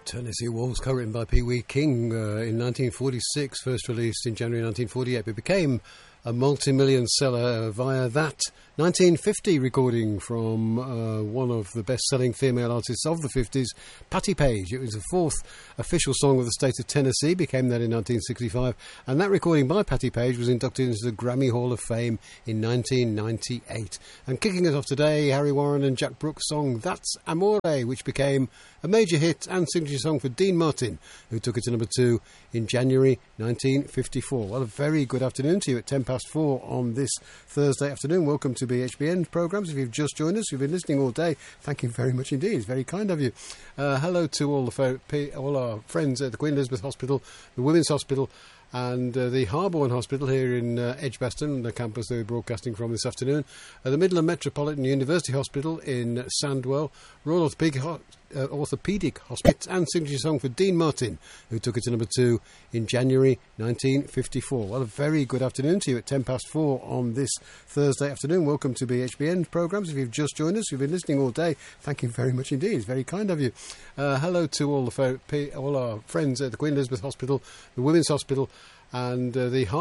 Tennessee Waltz, co-written by Pee Wee King in 1946, first released in January 1948, but became a multi-million seller via that 1950 recording from one of the best-selling female artists of the 50s, Patti Page. It was the fourth official song of the state of Tennessee, became that in 1965, and that recording by Patti Page was inducted into the Grammy Hall of Fame in 1998. And kicking us off today, Harry Warren and Jack Brooks' song That's Amore, which became a major hit and signature song for Dean Martin, who took it to number 2 in January 1954. Well, a very good afternoon to you at 4:10 on this Thursday afternoon. Welcome to BHBN programmes. If you've just joined us, you've been listening all day, thank you very much indeed. It's very kind of you. Hello to all our friends at the Queen Elizabeth Hospital, the Women's Hospital, and the Harborne Hospital here in Edgbaston, the campus that we're broadcasting from this afternoon, the Midland Metropolitan University Hospital in Sandwell, Royal Orthopaedic Hospital, and signature song for Dean Martin, who took it to number 2 in January 1954. Well, a very good afternoon to you at 4:10 on this Thursday afternoon. Welcome to BHBN programmes. If you've just joined us, you've been listening all day, thank you very much indeed. It's very kind of you. Hello to all our friends at the Queen Elizabeth Hospital, the Women's Hospital, and the